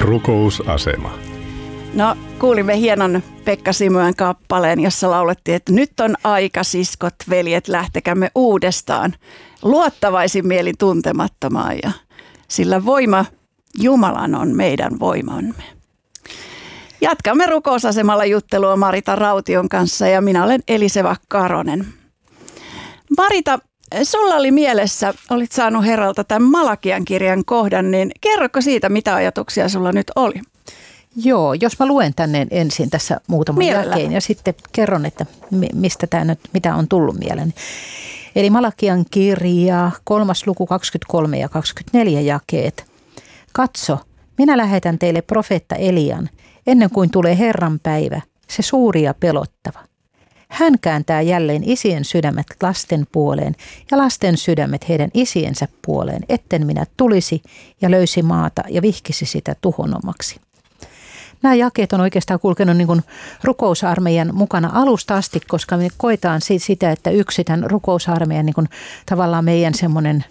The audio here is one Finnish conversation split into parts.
Rukousasema. No, kuulimme hienon Pekka Simojan kappaleen, jossa laulettiin, että nyt on aika, siskot, veljet, lähtekämme uudestaan luottavaisin mielin tuntemattomaan, ja sillä voima Jumalan on meidän voimamme. Jatkamme rukousasemalla juttelua Marita Raution kanssa, ja minä olen Eliseva Karonen. Marita, sulla oli mielessä, olit saanut Herralta tämän Malakian kirjan kohdan, niin kerroko siitä, mitä ajatuksia sulla nyt oli? Joo, jos mä luen tänne ensin tässä muutaman jälkeen ja sitten kerron, että mistä tämä nyt, mitä on tullut mieleen. Eli Malakian kirja, 3. luku 23 ja 24 jakeet. Katso, minä lähetän teille profeetta Elian, ennen kuin tulee Herran päivä, se suuri ja pelottava. Hän kääntää jälleen isien sydämet lasten puoleen ja lasten sydämet heidän isiensä puoleen, etten minä tulisi ja löysi maata ja vihkisi sitä tuhonomaksi. Nämä jakeet on oikeastaan kulkenut niin kuin rukousarmeijan mukana alusta asti, koska me koetaan sitä, että yksi tämän rukousarmeijan niin kuin tavallaan meidän semmoinen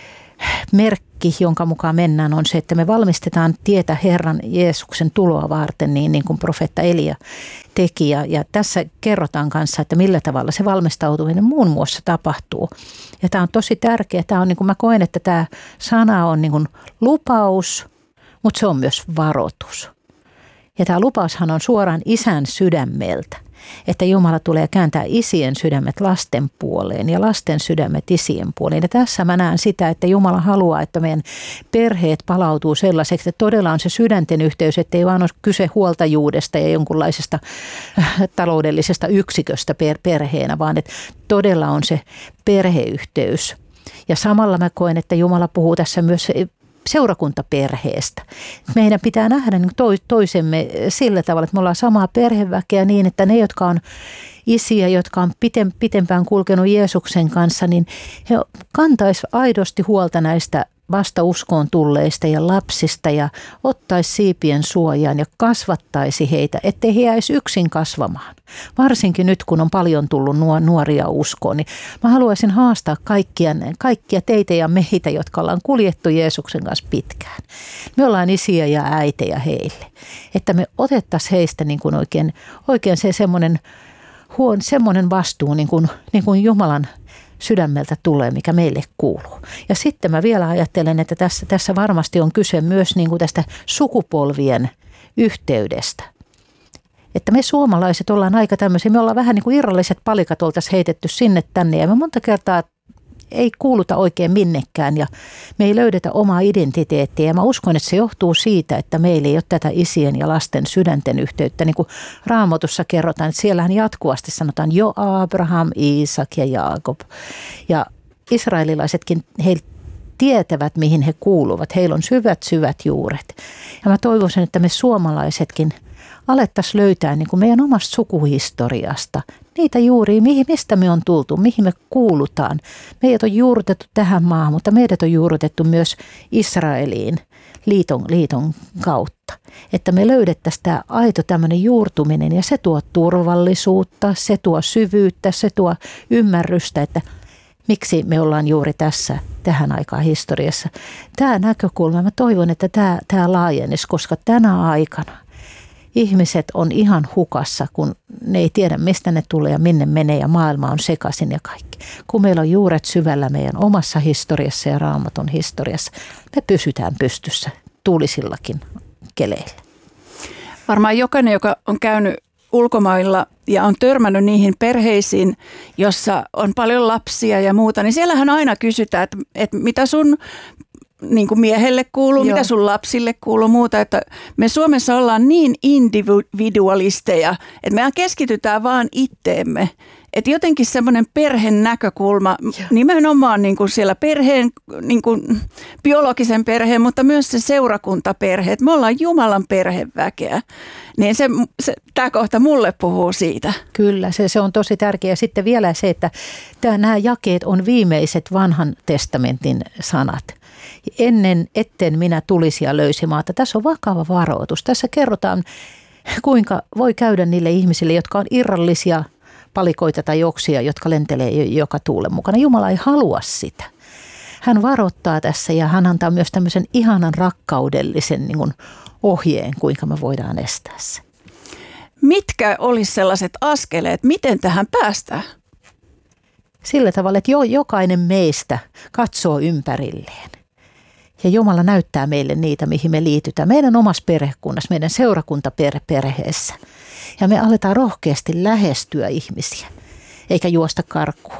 merkki, jonka mukaan mennään, on se, että me valmistetaan tietä Herran Jeesuksen tuloa varten, niin kuin profeetta Elia teki. Ja tässä kerrotaan kanssa, että millä tavalla se valmistautuminen muun muassa tapahtuu. Ja tämä on tosi tärkeä. Tämä on, niin kuin mä koen, että tämä sana on niin kuin lupaus, mutta se on myös varoitus. Ja tämä lupaushan on suoraan isän sydämeltä, että Jumala tulee kääntää isien sydämet lasten puoleen ja lasten sydämet isien puoleen. Ja tässä mä näen sitä, että Jumala haluaa, että meidän perheet palautuu sellaiseksi, että todella on se sydänten yhteys, että ei vaan ole kyse huoltajuudesta ja jonkunlaisesta taloudellisesta yksiköstä perheenä, vaan että todella on se perheyhteys. Ja samalla mä koen, että Jumala puhuu tässä myös seurakuntaperheestä. Meidän pitää nähdä toisemme sillä tavalla, että me ollaan samaa perheväkeä niin, että ne, jotka on isiä, jotka on pitempään kulkenut Jeesuksen kanssa, niin he kantaisi aidosti huolta näistä vasta uskoon tulleista ja lapsista ja ottaisi siipien suojaan ja kasvattaisi heitä, ettei he jäisi yksin kasvamaan. Varsinkin nyt, kun on paljon tullut nuoria uskoon, niin mä haluaisin haastaa kaikkia teitä ja meitä, jotka ollaan kuljettu Jeesuksen kanssa pitkään. Me ollaan isiä ja äitejä heille, että me otettaisiin heistä niin kuin oikein se semmoinen vastuu, niin kuin Jumalan sydämeltä tulee, mikä meille kuuluu. Ja sitten mä vielä ajattelen, että tässä varmasti on kyse myös niin kuin tästä sukupolvien yhteydestä. Että me suomalaiset ollaan aika tämmöisiä, me ollaan vähän niin kuin irralliset palikat oltaisiin heitetty sinne tänne ja me monta kertaa ei kuuluta oikein minnekään ja me ei löydetä omaa identiteettiä. Ja mä uskon, että se johtuu siitä, että meillä ei ole tätä isien ja lasten sydänten yhteyttä. Niin kuin Raamatussa kerrotaan, että siellähän jatkuvasti sanotaan jo Abraham, Iisak ja Jaakob. Ja israelilaisetkin, he tietävät, mihin he kuuluvat. Heillä on syvät juuret. Ja mä toivoisin, että me suomalaisetkin alettaisiin löytää niin kuin meidän omasta sukuhistoriasta niitä juuria, mistä me on tultu, mihin me kuulutaan. Meidät on juurrutettu tähän maahan, mutta meidät on juurrutettu myös Israeliin liiton kautta. Että me löydettäisiin tämä aito tämmöinen juurtuminen ja se tuo turvallisuutta, se tuo syvyyttä, se tuo ymmärrystä, että miksi me ollaan juuri tähän aikaan historiassa. Tämä näkökulma, mä toivon, että tämä laajenisi, koska tänä aikana ihmiset on ihan hukassa, kun ne ei tiedä, mistä ne tulee ja minne menee ja maailma on sekaisin ja kaikki. Kun meillä on juuret syvällä meidän omassa historiassa ja Raamatun historiassa, me pysytään pystyssä tuulisillakin keleillä. Varmaan jokainen, joka on käynyt ulkomailla ja on törmännyt niihin perheisiin, jossa on paljon lapsia ja muuta, niin siellähän aina kysytään, että mitä sun niin kuin miehelle kuuluu, mitä sun lapsille kuuluu, muuta. Että me Suomessa ollaan niin individualisteja, että me keskitytään vaan itteemme. Että jotenkin semmoinen perheen näkökulma, nimenomaan niin kuin siellä perheen, niin kuin biologisen perheen, mutta myös se seurakuntaperhe. Että me ollaan Jumalan perheväkeä. Niin tämä kohta mulle puhuu siitä. Kyllä, se on tosi tärkeää. Sitten vielä se, että nämä jakeet on viimeiset vanhan testamentin sanat. Etten minä tulisi ja löysi maata. Tässä on vakava varoitus. Tässä kerrotaan, kuinka voi käydä niille ihmisille, jotka on irrallisia palikoita tai oksia, jotka lentelee joka tuulen mukana. Jumala ei halua sitä. hän varoittaa tässä ja hän antaa myös tämmöisen ihanan rakkaudellisen niin kuin ohjeen, kuinka me voidaan estää se. Mitkä olisi sellaiset askeleet, miten tähän päästään? Sillä tavalla, että jokainen meistä katsoo ympärilleen. Ja Jumala näyttää meille niitä, mihin me liitytään. Meidän omassa perhekunnassa, meidän seurakuntaperheessä. Ja me aletaan rohkeasti lähestyä ihmisiä, eikä juosta karkuun.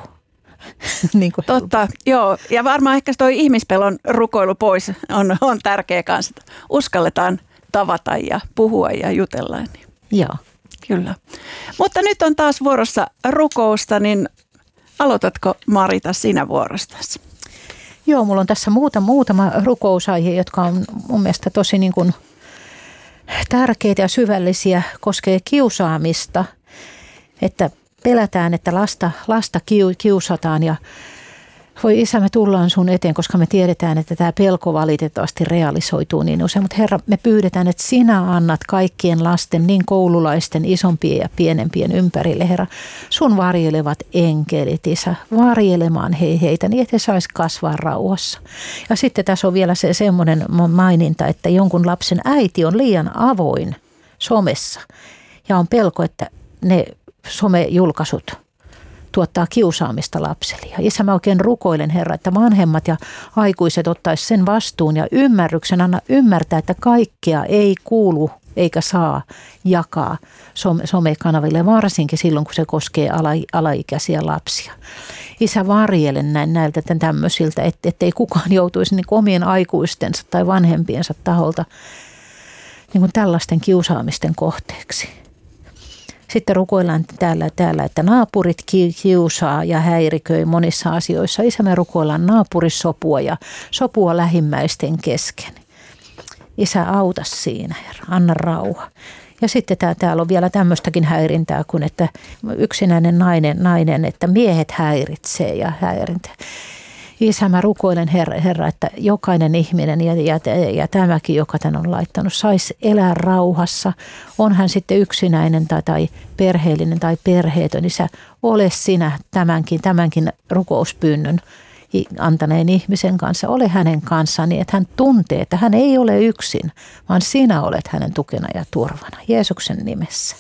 Niin kuin totta, joo. Ja varmaan ehkä toi ihmispelon rukoilu pois on tärkeä kanssa. Uskalletaan tavata ja puhua ja jutella. Joo. Kyllä. Mutta nyt on taas vuorossa rukousta, niin aloitatko Marita sinä vuorostasi? Joo, mulla on tässä muutama rukousaihe, jotka on mun mielestä tosi niin kuin tärkeitä ja syvällisiä, koskee kiusaamista, että pelätään, että lasta kiusataan ja voi Isä, me tullaan sun eteen, koska me tiedetään, että tämä pelko valitettavasti realisoituu niin usein. Mutta Herra, me pyydetään, että sinä annat kaikkien lasten, niin koululaisten, isompien ja pienempien ympärille, Herra, sun varjelevat enkelit, Isä, varjelemaan heitä niin, että he sais kasvaa rauhassa. Ja sitten tässä on vielä semmoinen maininta, että jonkun lapsen äiti on liian avoin somessa ja on pelko, että ne somejulkaisut tuottaa kiusaamista lapselle. Ja Isä, mä oikein rukoilen, Herra, että vanhemmat ja aikuiset ottaisi sen vastuun ja ymmärryksen, anna ymmärtää, että kaikkea ei kuulu eikä saa jakaa somekanaville, varsinkin silloin, kun se koskee alaikäisiä lapsia. Isä, varjelen näiltä tämmöisiltä, ettei kukaan joutuisi niin omien aikuistensa tai vanhempiensa taholta niin kuin tällaisten kiusaamisten kohteeksi. Sitten rukoillaan täällä, että naapurit kiusaa ja häiriköi monissa asioissa. Isä, me rukoillaan naapurisopua ja sopua lähimmäisten kesken. Isä, auta siinä, Herra, anna rauha. Ja sitten täällä on vielä tämmöistäkin häirintää kuin, että yksinäinen nainen, että miehet häiritsee ja häirintää. Isä, mä rukoilen, Herra, että jokainen ihminen ja tämäkin, joka tän on laittanut, saisi elää rauhassa. On hän sitten yksinäinen tai perheellinen tai perheetön. Isä, ole sinä tämänkin rukouspyynnön antaneen ihmisen kanssa. Ole hänen kanssaan niin, että hän tuntee, että hän ei ole yksin, vaan sinä olet hänen tukena ja turvana. Jeesuksen nimessä.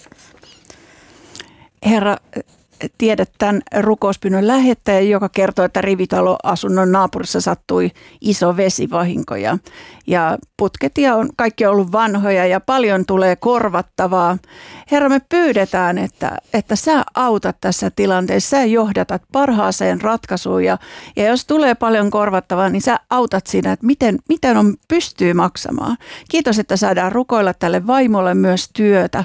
Herra, tiedät tämän rukouspyynnön lähettäjä, joka kertoo, että rivitaloasunnon naapurissa sattui iso vesivahinko ja putket ja kaikki on ollut vanhoja ja paljon tulee korvattavaa. Herra, me pyydetään, että sä autat tässä tilanteessa, sä johdatat parhaaseen ratkaisuun ja jos tulee paljon korvattavaa, niin sä autat siinä, että miten pystyy maksamaan. Kiitos, että saadaan rukoilla tälle vaimolle myös työtä.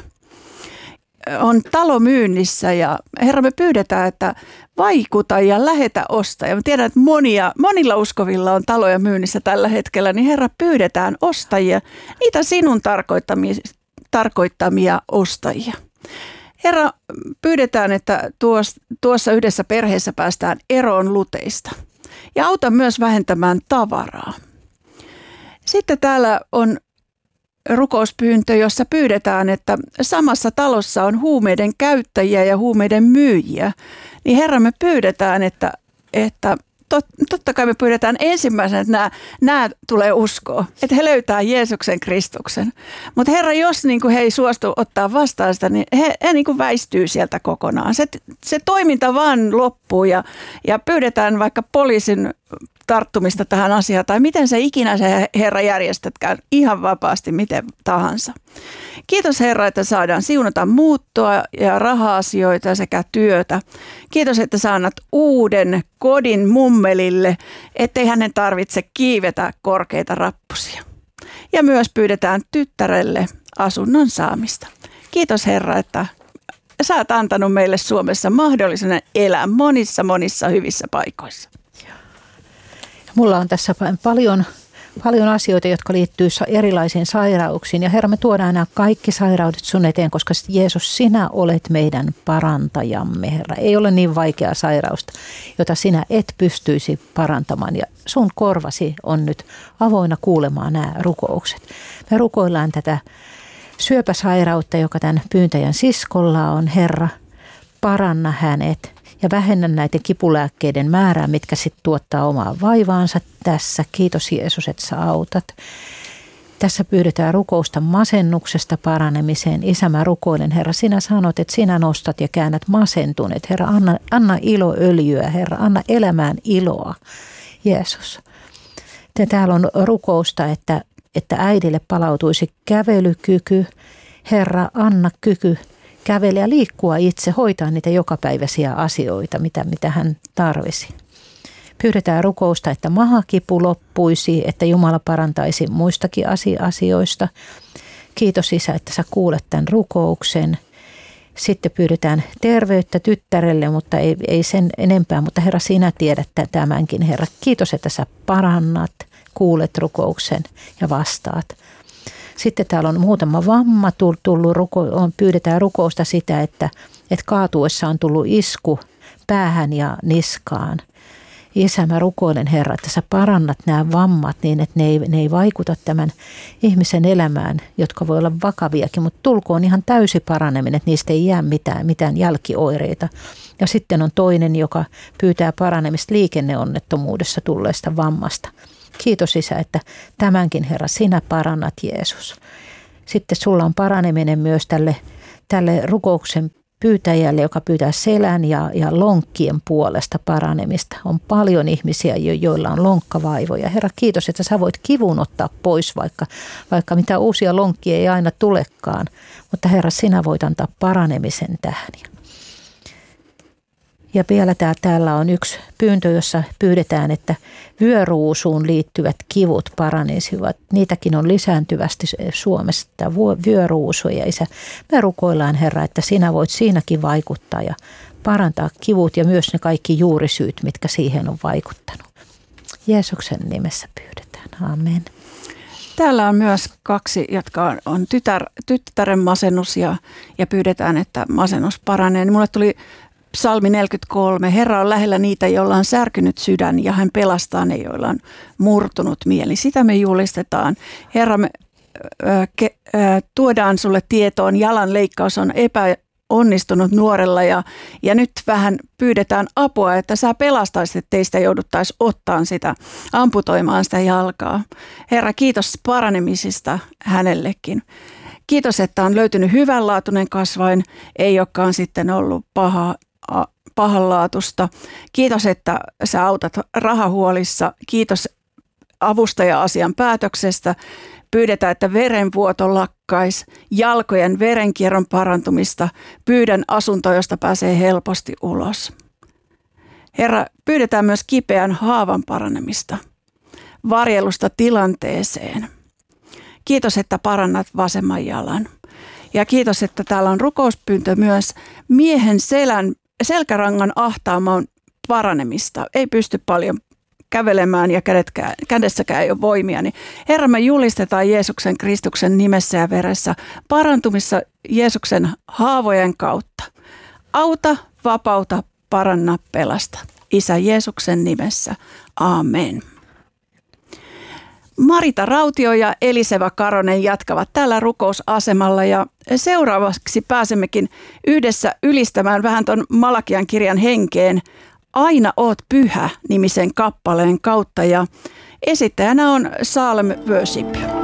On talo myynnissä ja Herra, me pyydetään, että vaikuta ja lähetä ostajia. Mä tiedän, että monilla uskovilla on taloja myynnissä tällä hetkellä, niin Herra, pyydetään ostajia, niitä sinun tarkoittamia ostajia. Herra, pyydetään, että tuossa yhdessä perheessä päästään eroon luteista ja auta myös vähentämään tavaraa. Sitten täällä on rukouspyyntö, jossa pyydetään, että samassa talossa on huumeiden käyttäjiä ja huumeiden myyjiä, niin Herra, me pyydetään, että totta kai me pyydetään ensimmäisenä, että nämä tulee uskoa, että he löytää Jeesuksen Kristuksen. Mutta Herra, jos niin kuin he ei suostu ottaa vastaan sitä, niin he niin kuin väistyy sieltä kokonaan. Se toiminta vaan loppuu ja pyydetään vaikka poliisin tarttumista tähän asiaan, tai miten se ikinä se Herra järjestätkään, ihan vapaasti, miten tahansa. Kiitos Herra, että saadaan siunata muuttoa ja raha-asioita sekä työtä. Kiitos, että sä annat uuden kodin mummelille, ettei hänen tarvitse kiivetä korkeita rappusia. Ja myös pyydetään tyttärelle asunnon saamista. Kiitos Herra, että sä oot antanut meille Suomessa mahdollisuuden elää monissa hyvissä paikoissa. Mulla on tässä paljon asioita, jotka liittyy erilaisiin sairauksiin. Ja Herra, me tuodaan nämä kaikki sairaudet sun eteen, koska Jeesus, sinä olet meidän parantajamme, Herra. Ei ole niin vaikeaa sairausta, jota sinä et pystyisi parantamaan. Ja sun korvasi on nyt avoinna kuulemaan nämä rukoukset. Me rukoillaan tätä syöpäsairautta, joka tämän pyyntäjän siskolla on. Herra, paranna hänet ja vähennä näiden kipulääkkeiden määrää, mitkä sitten tuottaa omaa vaivaansa tässä. Kiitos Jeesus, että sä autat. Tässä pyydetään rukousta masennuksesta paranemiseen. Isä, mä rukoilen, Herra, sinä sanot, että sinä nostat ja käännät masentuneet. Herra, anna iloöljyä, Herra, anna elämään iloa, Jeesus. Ja täällä on rukousta, että äidille palautuisi kävelykyky. Herra, anna kyky kävellä ja liikkua itse, hoitaa niitä jokapäiväisiä asioita, mitä hän tarvisi. Pyydetään rukousta, että mahakipu loppuisi, että Jumala parantaisi muistakin asioista. Kiitos Isä, että sä kuulet tämän rukouksen. Sitten pyydetään terveyttä tyttärelle, mutta ei sen enempää, mutta Herra, sinä tiedät tämänkin, Herra. Kiitos, että sä parannat, kuulet rukouksen ja vastaat. Sitten täällä on muutama vamma tullut, pyydetään rukousta sitä, että kaatuessa on tullut isku päähän ja niskaan. Isä, mä rukoilen, Herra, että sä parannat nämä vammat niin, että ne ei vaikuta tämän ihmisen elämään, jotka voi olla vakaviakin, mutta tulkoon ihan täysi paraneminen, että niistä ei jää mitään jälkioireita. Ja sitten on toinen, joka pyytää paranemista liikenneonnettomuudessa tulleesta vammasta. Kiitos Isä, että tämänkin, Herra, sinä parannat, Jeesus. Sitten sulla on paraneminen myös tälle rukouksen pyytäjälle, joka pyytää selän ja lonkkien puolesta paranemista. On paljon ihmisiä, joilla on lonkkavaivoja. Herra, kiitos, että sä voit kivun ottaa pois, vaikka mitä uusia lonkkia ei aina tulekaan. Mutta Herra, sinä voit antaa paranemisen tähän. Ja vielä täällä on yksi pyyntö, jossa pyydetään, että vyöruusuun liittyvät kivut paranisivat. Niitäkin on lisääntyvästi Suomessa, vyöruusuja. Isä, me rukoillaan, Herra, että sinä voit siinäkin vaikuttaa ja parantaa kivut ja myös ne kaikki juurisyyt, mitkä siihen on vaikuttanut. Jeesuksen nimessä pyydetään. Amen. Täällä on myös kaksi, jotka on tyttären masennus ja pyydetään, että masennus paranee. Mulle tuli Psalmi 43. Herra on lähellä niitä, joilla on särkynyt sydän ja hän pelastaa ne, joilla on murtunut mieli. Sitä me julistetaan. Herra, me tuodaan sulle tietoon. Jalan leikkaus on epäonnistunut nuorella ja nyt vähän pyydetään apua, että sä pelastaisit, että teistä jouduttaisiin ottaan sitä, amputoimaan sitä jalkaa. Herra, kiitos paranemisista hänellekin. Kiitos, että on löytynyt hyvänlaatuinen kasvain, ei olekaan sitten ollut pahanlaatusta. Kiitos, että sä autat rahahuolissa. Kiitos avustaja-asian päätöksestä. Pyydetään, että verenvuoto lakkaisi, jalkojen verenkierron parantumista. Pyydän asuntoa, josta pääsee helposti ulos. Herra, pyydetään myös kipeän haavan paranemista, varjelusta tilanteeseen. Kiitos, että parannat vasemman jalan. Ja kiitos, että täällä on rukouspyyntö myös miehen selkärangan ahtaamaan paranemista. Ei pysty paljon kävelemään ja kädessäkään ei ole voimia. Niin Herra, me julistetaan Jeesuksen Kristuksen nimessä ja veressä parantumissa Jeesuksen haavojen kautta. Auta, vapauta, paranna, pelasta. Isä Jeesuksen nimessä. Amen. Marita Rautio ja Eliseva Karonen jatkavat täällä rukousasemalla ja seuraavaksi pääsemmekin yhdessä ylistämään vähän ton Malakian kirjan henkeen Aina oot pyhä -nimisen kappaleen kautta ja esittäjänä on Salm Worship.